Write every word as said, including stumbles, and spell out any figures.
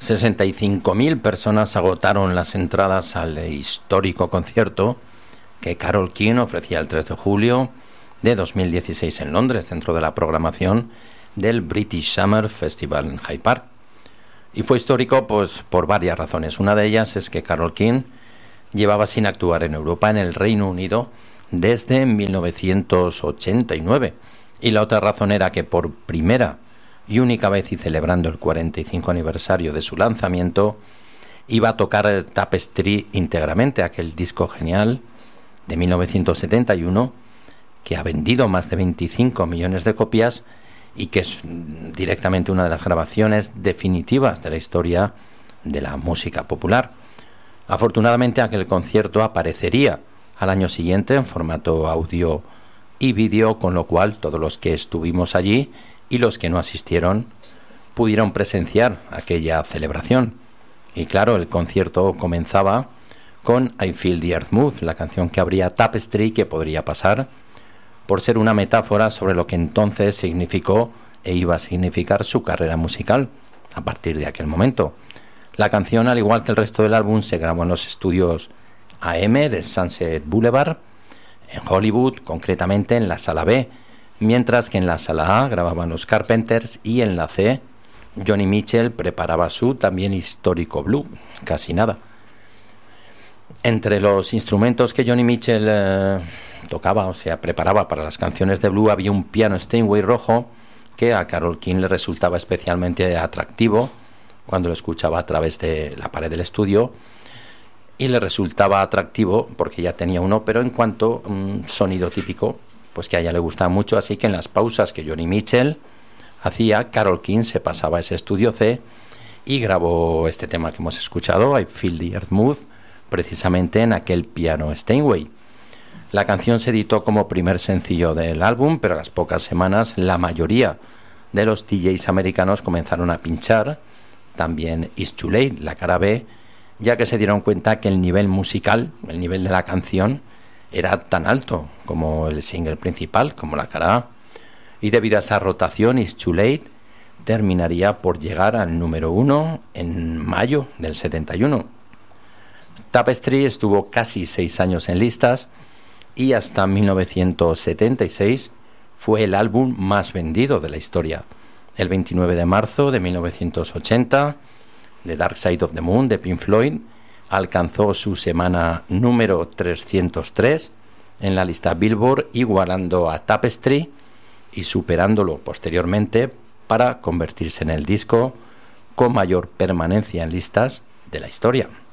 sesenta y cinco mil personas agotaron las entradas al histórico concierto que Carole King ofrecía el tres de julio de dos mil dieciséis en Londres, dentro de la programación del British Summer Festival en Hyde Park. Y fue histórico pues por varias razones. Una de ellas es que Carole King llevaba sin actuar en Europa, en el Reino Unido, desde mil novecientos ochenta y nueve. Y la otra razón era que por primera y única vez, y celebrando el cuarenta y cinco aniversario de su lanzamiento, iba a tocar Tapestry íntegramente, aquel disco genial de mil novecientos setenta y uno que ha vendido más de veinticinco millones de copias y que es directamente una de las grabaciones definitivas de la historia de la música popular. Afortunadamente, aquel concierto aparecería al año siguiente en formato audio y vídeo, con lo cual todos los que estuvimos allí y los que no asistieron pudieron presenciar aquella celebración. Y claro, el concierto comenzaba con I Feel the Earth Move, la canción que abría Tapestry, que podría pasar por ser una metáfora sobre lo que entonces significó e iba a significar su carrera musical a partir de aquel momento. La canción, al igual que el resto del álbum, se grabó en los estudios A M de Sunset Boulevard, en Hollywood, concretamente en la sala B, mientras que en la sala A grababan los Carpenters y en la C Joni Mitchell preparaba su también histórico Blue, casi nada. Entre los instrumentos que Joni Mitchell eh, tocaba, o sea, preparaba para las canciones de Blue, había un piano Steinway rojo que a Carole King le resultaba especialmente atractivo cuando lo escuchaba a través de la pared del estudio, y le resultaba atractivo porque ya tenía uno, pero en cuanto a un sonido típico, pues que a ella le gustaba mucho, así que en las pausas que Joni Mitchell hacía, Carole King se pasaba a ese estudio C y grabó este tema que hemos escuchado, I Feel the Earth Move, precisamente en aquel piano Steinway. La canción se editó como primer sencillo del álbum, pero a las pocas semanas la mayoría de los D Js americanos comenzaron a pinchar también It's Too Late, la cara B, ya que se dieron cuenta que el nivel musical, el nivel de la canción, era tan alto como el single principal, como la cara A. Y debido a esa rotación, It's Too Late terminaría por llegar al número uno en mayo del setenta y uno. Tapestry estuvo casi seis años en listas y hasta mil novecientos setenta y seis fue el álbum más vendido de la historia. El veintinueve de marzo de mil novecientos ochenta, The Dark Side of the Moon de Pink Floyd alcanzó su semana número trescientos tres en la lista Billboard, igualando a Tapestry y superándolo posteriormente para convertirse en el disco con mayor permanencia en listas de la historia.